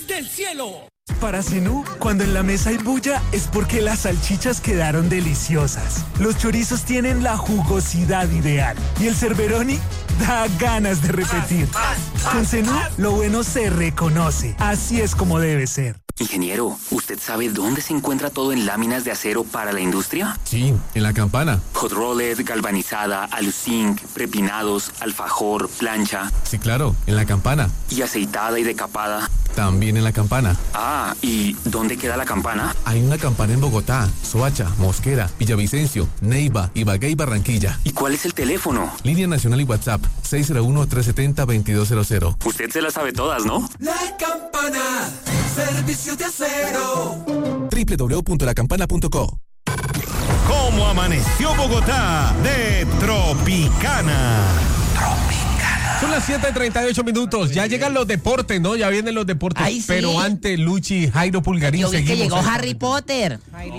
mannas del cielo. Para Zenú, cuando en la mesa hay bulla es porque las salchichas quedaron deliciosas. Los chorizos tienen la jugosidad ideal y el Cerberoni da ganas de repetir. Con Zenú, lo bueno se reconoce. Así es como debe ser. Ingeniero, ¿usted sabe dónde se encuentra todo en láminas de acero para la industria? Sí, en La Campana. Hot rolled, galvanizada, aluzinc, prepinados, alfajor, plancha. Sí, claro, en La Campana. ¿Y aceitada y decapada? También en La Campana. Ah, ¿y dónde queda la campana? Hay una campana en Bogotá, Soacha, Mosquera, Villavicencio, Neiva, Ibagué y Barranquilla. ¿Y cuál es el teléfono? Línea nacional y WhatsApp, 601-370-2200. Usted se las sabe todas, ¿no? La Campana, servicio de acero. www.lacampana.co. ¿Cómo amaneció Bogotá de Tropicana? Son las 7:38. Ya llegan los deportes, ¿no? Ya vienen los deportes. Ay, sí. Pero antes, Luchi, Jairo Pulgarín, Yo vi que seguimos. llegó Harry Potter.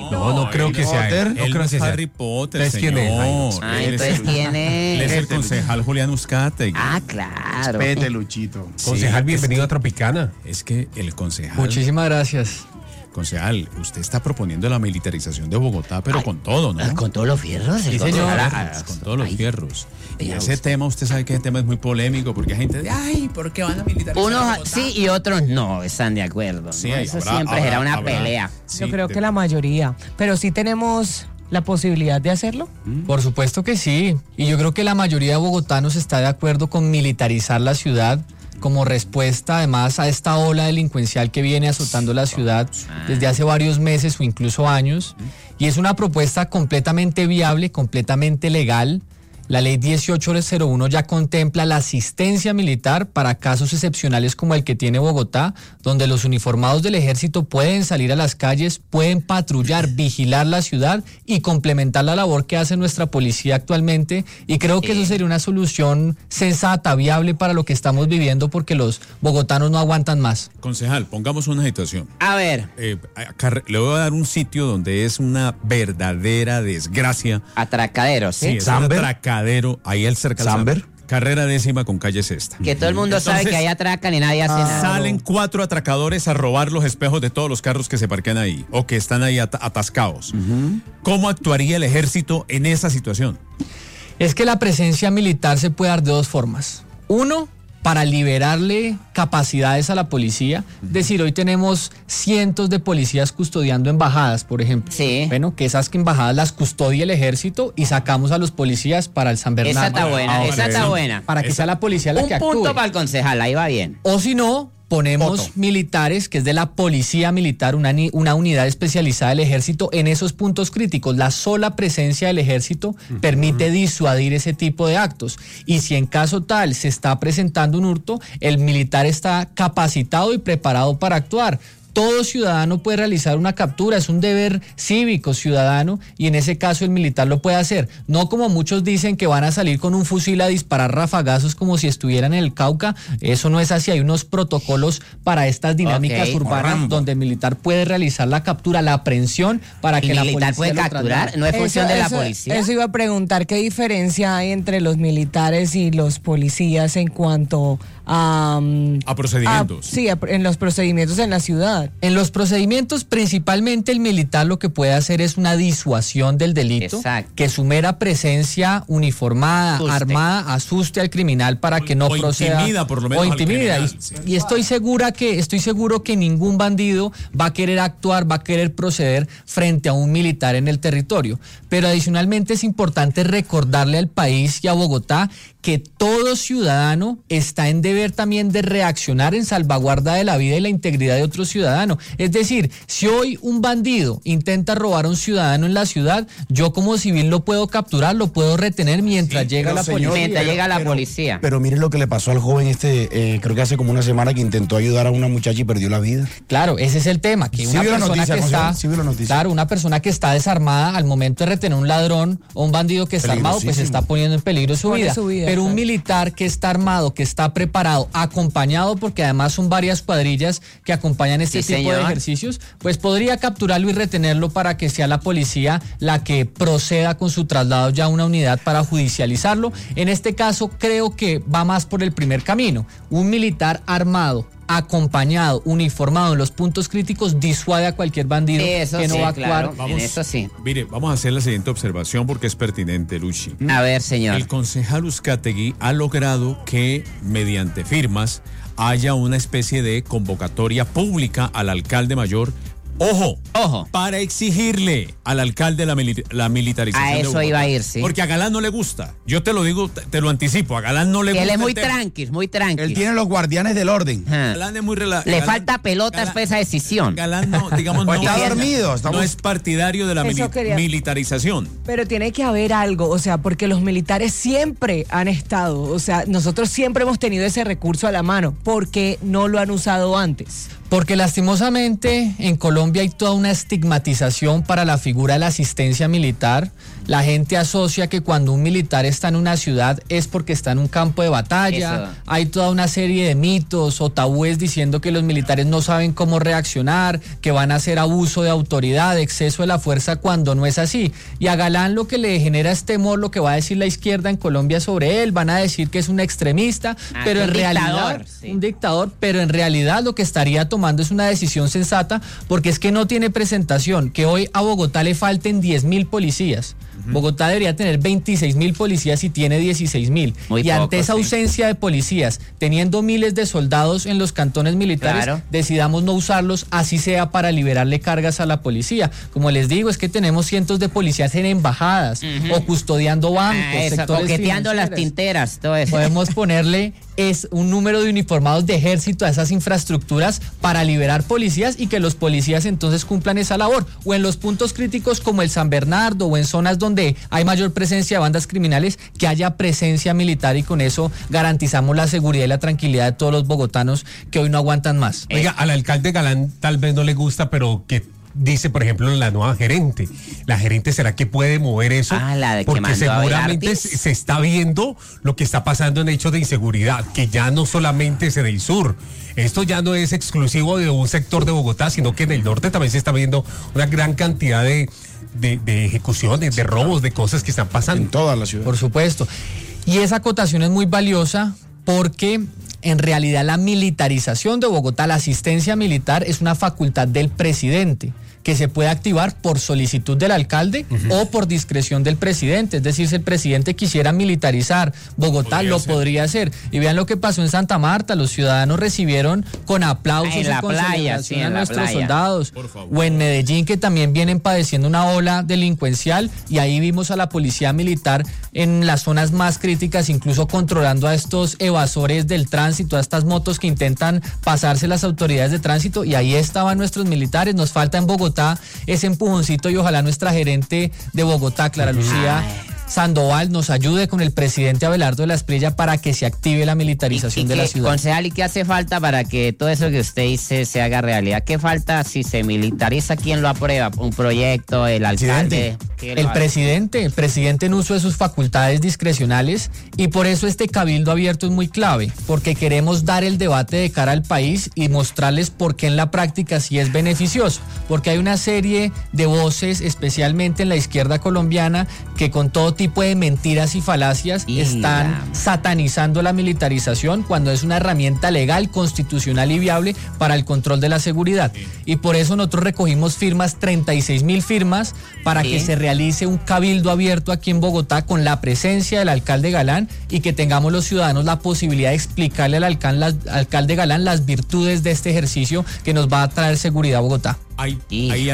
No creo que sea él. No creo que sea Harry Potter, ¿Entonces quién es, Jairo? Ah, entonces ¿quién Él es es? el concejal Julián Uzcategui. Ah, claro. Vete, Luchito. Concejal, bienvenido a Tropicana. Es que el concejal... Muchísimas gracias. Concejal, usted está proponiendo la militarización de Bogotá, pero con todo, ¿no? Con todos los fierros. Sí, señor. Con todos los fierros. Y vea ese usted. tema, usted sabe que ese tema es muy polémico, porque hay gente de, ay, ¿por qué van a militarizar Unos Bogotá? sí y otros no están de acuerdo. Sí, ¿no? ahí Eso habrá- siempre habrá- era una habrá- pelea. sí, Yo creo que la mayoría, pero sí tenemos la posibilidad de hacerlo. Por supuesto que sí. Y yo creo que la mayoría de bogotanos está de acuerdo con militarizar la ciudad como respuesta además a esta ola delincuencial que viene azotando la ciudad desde hace varios meses o incluso años. Y es una propuesta completamente viable, completamente legal. La ley 1801 ya contempla la asistencia militar para casos excepcionales como el que tiene Bogotá, donde los uniformados del ejército pueden salir a las calles, pueden patrullar, vigilar la ciudad y complementar la labor que hace nuestra policía actualmente. Y creo que eso sería una solución sensata, viable para lo que estamos viviendo, porque los bogotanos no aguantan más. Concejal, pongamos una situación. A ver, Le voy a dar un sitio donde es una verdadera desgracia. atracaderos, Sí, ¿sí? es un atracadero, ahí el cerca del ¿Samber? Carrera 10ª con calle Sexta. Que todo el mundo sabe Entonces, que ahí atracan y nadie hace nada. Salen 4 atracadores a robar los espejos de todos los carros que se parquean ahí o que están ahí atascados. ¿Cómo actuaría el ejército en esa situación? Es que la presencia militar se puede dar de dos formas. Uno, para liberarle capacidades a la policía. Es decir, hoy tenemos cientos de policías custodiando embajadas, por ejemplo. Sí. Bueno, que esas embajadas las custodia el ejército y sacamos a los policías para el San Bernardo. Esa está buena, esa está buena. Para que sea la policía la Un que actúe. punto para el concejal, ahí va bien. O si no, ponemos Otto. militares, que es de la policía militar, una unidad especializada del ejército en esos puntos críticos. La sola presencia del ejército permite disuadir ese tipo de actos. Y si en caso tal se está presentando un hurto, el militar está capacitado y preparado para actuar. Todo ciudadano puede realizar una captura, es un deber cívico ciudadano, y en ese caso el militar lo puede hacer. No como muchos dicen, que van a salir con un fusil a disparar rafagazos como si estuvieran en el Cauca. Eso no es así, hay unos protocolos para estas dinámicas Ok. urbanas donde el militar puede realizar la captura, la aprehensión para que ¿El la militar policía puede lo capturar? traslade. ¿No es función de la Eso- policía? Eso iba a preguntar, ¿qué diferencia hay entre los militares y los policías en cuanto a... A procedimientos. en los procedimientos en la ciudad. En los procedimientos, principalmente el militar lo que puede hacer es una disuasión del delito, Exacto. que su mera presencia uniformada, Asuste. armada, asuste al criminal para que no o proceda. intimida, por lo menos, O al intimida. criminal, Y, sí. y estoy seguro que ningún bandido va a querer actuar, va a querer proceder frente a un militar en el territorio. Pero adicionalmente es importante recordarle al país y a Bogotá que todo ciudadano está en deber también de reaccionar en salvaguarda de la vida y la integridad de otro ciudadano. Es decir, si hoy un bandido intenta robar a un ciudadano en la ciudad, yo como civil lo puedo capturar, lo puedo retener mientras llega la policía. Mientras llega la policía. Pero mire lo que le pasó al joven creo que hace como una semana, que intentó ayudar a una muchacha y perdió la vida. Claro, ese es el tema, que Sí una vio la persona noticia, que ¿no? está, Sí vio la noticia. claro, una persona que está desarmada al momento de retener un ladrón o un bandido que está armado, pues está poniendo en peligro su Pone vida. su vida, Pero un claro. militar que está armado, que está preparado, acompañado, porque además son varias cuadrillas que acompañan este Sí, tipo de señor. ejercicios, pues podría capturarlo y retenerlo para que sea la policía la que proceda con su traslado ya a una unidad para judicializarlo. En este caso creo que va más por el primer camino. Un militar armado, acompañado, uniformado en los puntos críticos, disuade a cualquier bandido que no va a actuar. Claro, en eso sí. Mire, vamos a hacer la siguiente observación porque es pertinente, Luchi. A ver, señor. El concejal Uzcategui ha logrado que, mediante firmas, haya una especie de convocatoria pública al alcalde mayor. Ojo, para exigirle al alcalde la militarización. A eso iba a ir, sí. Porque a Galán no le gusta. Yo te lo digo, te lo anticipo. A Galán no le gusta. Él es muy tranqui. Él tiene los guardianes del orden. Galán es muy relajado. Le falta pelotas para esa decisión. Galán no, digamos, no está dormido. No es partidario de la militarización. Pero tiene que haber algo, o sea, porque los militares siempre han estado, o sea, nosotros siempre hemos tenido ese recurso a la mano. ¿Por qué no lo han usado antes? Porque lastimosamente en Colombia hay toda una estigmatización para la figura de la asistencia militar. La gente asocia que cuando un militar está en una ciudad es porque está en un campo de batalla. Eso. Hay toda una serie de mitos o tabúes diciendo que los militares no saben cómo reaccionar, que van a hacer abuso de autoridad, de exceso de la fuerza, cuando no es así. Y a Galán lo que le genera es temor, lo que va a decir la izquierda en Colombia sobre él. Van a decir que es un extremista, pero en realidad un dictador, pero en realidad lo que estaría tomando es una decisión sensata, porque es que no tiene presentación que hoy a Bogotá le falten 10.000 policías. Bogotá debería tener 26.000 policías y tiene 16.000. Y ante esa ausencia de policías, teniendo miles de soldados en los cantones militares, decidamos no usarlos, así sea para liberarle cargas a la policía. Como les digo, es que tenemos cientos de policías en embajadas o custodiando bancos, coqueteando las tinteras, todo eso. Podemos ponerle un número de uniformados de ejército a esas infraestructuras para liberar policías y que los policías entonces cumplan esa labor. O en los puntos críticos como el San Bernardo o en zonas donde hay mayor presencia de bandas criminales, que haya presencia militar, y con eso garantizamos la seguridad y la tranquilidad de todos los bogotanos que hoy no aguantan más. Oiga, al alcalde Galán tal vez no le gusta, pero que dice, por ejemplo, la nueva gerente. ¿La gerente será que puede mover eso? Porque seguramente se está viendo lo que está pasando en hechos de inseguridad, que ya no solamente es en el sur. Esto ya no es exclusivo de un sector de Bogotá, sino que en el norte también se está viendo una gran cantidad de ejecuciones, de robos, de cosas que están pasando. En toda la ciudad. Por supuesto. Y esa acotación es muy valiosa porque en realidad la militarización de Bogotá, la asistencia militar, es una facultad del presidente, que se puede activar por solicitud del alcalde o por discreción del presidente. Es decir, si el presidente quisiera militarizar Bogotá, podría hacer. Y vean lo que pasó en Santa Marta. Los ciudadanos recibieron con aplausos y con celebración a nuestros soldados. O en Medellín, que también vienen padeciendo una ola delincuencial, y ahí vimos a la policía militar en las zonas más críticas, incluso controlando a estos evasores del tránsito, a estas motos que intentan pasarse las autoridades de tránsito, y ahí estaban nuestros militares. Nos falta en Bogotá ese empujoncito, y ojalá nuestra gerente de Bogotá, Clara Lucía Sandoval, nos ayude con el presidente Abelardo de la Espriella para que se active la militarización de la ciudad. Concejal, ¿y qué hace falta para que todo eso que usted dice se haga realidad? ¿Qué falta si se militariza? ¿Quién lo aprueba? ¿Un proyecto? ¿El alcalde? El presidente en uso de sus facultades discrecionales, y por eso este cabildo abierto es muy clave, porque queremos dar el debate de cara al país y mostrarles por qué en la práctica sí es beneficioso, porque hay una serie de voces, especialmente en la izquierda colombiana, que con todo tipo de mentiras y falacias están satanizando la militarización cuando es una herramienta legal, constitucional y viable para el control de la seguridad. Y por eso nosotros recogimos firmas, 36.000 firmas, para que se realice un cabildo abierto aquí en Bogotá con la presencia del alcalde Galán, y que tengamos los ciudadanos la posibilidad de explicarle al alcalde Galán las virtudes de este ejercicio que nos va a traer seguridad a Bogotá. ¿Hay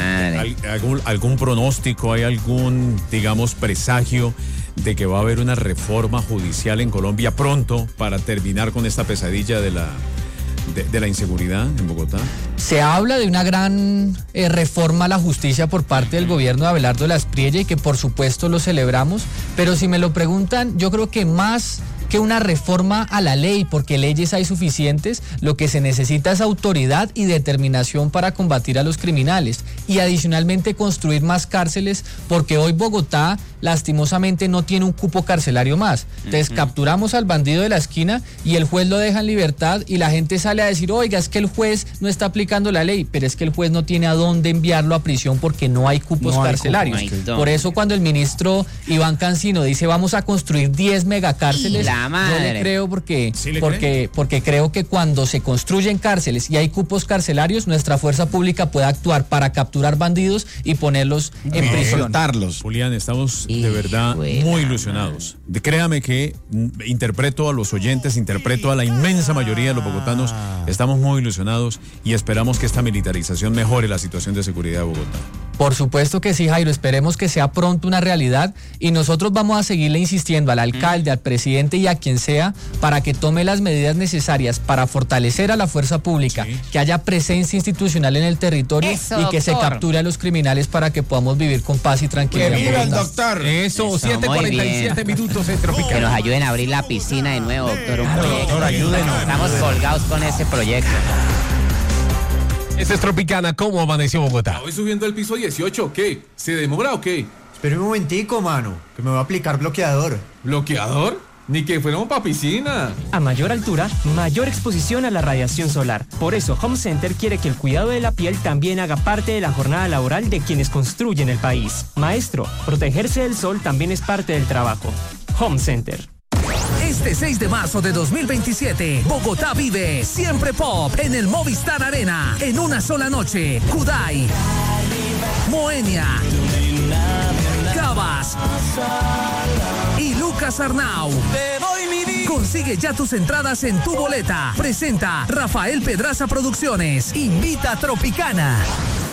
algún pronóstico, hay algún, digamos, presagio de que va a haber una reforma judicial en Colombia pronto para terminar con esta pesadilla de la inseguridad en Bogotá? Se habla de una gran reforma a la justicia por parte del gobierno de Abelardo de la Espriella, y que por supuesto lo celebramos, pero si me lo preguntan, yo creo que más que una reforma a la ley, porque leyes hay suficientes, lo que se necesita es autoridad y determinación para combatir a los criminales, y adicionalmente construir más cárceles, porque hoy Bogotá lastimosamente no tiene un cupo carcelario más. Entonces capturamos al bandido de la esquina y el juez lo deja en libertad, y la gente sale a decir, oiga, es que el juez no está aplicando la ley, pero es que el juez no tiene a dónde enviarlo a prisión porque no hay cupos carcelarios. Por eso cuando el ministro Iván Cancino dice vamos a construir 10 megacárceles, la madre. Yo le creo porque creo que cuando se construyen cárceles y hay cupos carcelarios, nuestra fuerza pública puede actuar para capturar bandidos y ponerlos en prisión. Soltarlos. Julián, estamos de verdad muy ilusionados. Créame que interpreto a los oyentes, interpreto a la inmensa mayoría de los bogotanos. Estamos muy ilusionados y esperamos que esta militarización mejore la situación de seguridad de Bogotá. Por supuesto que sí, Jairo, esperemos que sea pronto una realidad y nosotros vamos a seguirle insistiendo al alcalde, al presidente y a quien sea para que tome las medidas necesarias para fortalecer a la fuerza pública, que haya presencia institucional en el territorio y que se capture a los criminales para que podamos vivir con paz y tranquilidad. ¡Que viva el doctor! Eso 7:47 minutos en Tropicana. Que nos ayuden a abrir la piscina de nuevo, doctor. Un proyecto. Ayúdenos. Estamos colgados con ese proyecto. Este es Tropicana, ¿cómo amaneció Bogotá? Voy subiendo al piso 18, ¿qué? ¿Se demora o qué? Espera un momentico, mano, que me voy a aplicar bloqueador. ¿Bloqueador? Ni que fuéramos pa' piscina. A mayor altura, mayor exposición a la radiación solar. Por eso, Home Center quiere que el cuidado de la piel también haga parte de la jornada laboral de quienes construyen el país. Maestro, protegerse del sol también es parte del trabajo. Home Center. Este 6 de marzo de 2027, Bogotá vive Siempre Pop en el Movistar Arena. En una sola noche, Kudai, Moenia, Cabas y Lucas Arnau. Consigue ya tus entradas en Tu Boleta. Presenta Rafael Pedraza Producciones. Invita a Tropicana.